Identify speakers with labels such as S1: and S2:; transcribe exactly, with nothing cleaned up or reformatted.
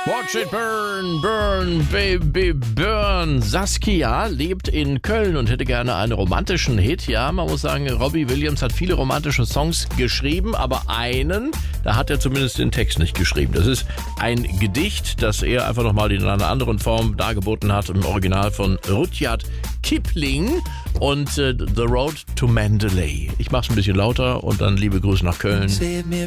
S1: Watch it burn, burn, baby, burn. Saskia lebt in Köln und hätte gerne einen romantischen Hit. Ja, man muss sagen, Robbie Williams hat viele romantische Songs geschrieben, aber einen, da hat er zumindest den Text nicht geschrieben. Das ist ein Gedicht, das er einfach nochmal in einer anderen Form dargeboten hat, im Original von Rudyard Kipling und äh, The Road to Mandalay. Ich mach's ein bisschen lauter und dann liebe Grüße nach Köln.